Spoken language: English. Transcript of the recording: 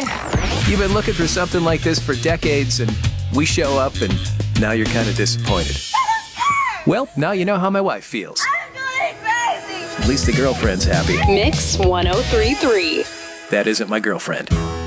You've been looking for something like this for decades, and we show up, and now you're kind of disappointed. Well, now you know how my wife feels. I'm going crazy. At least the girlfriend's happy. Mix 1033. That isn't my girlfriend.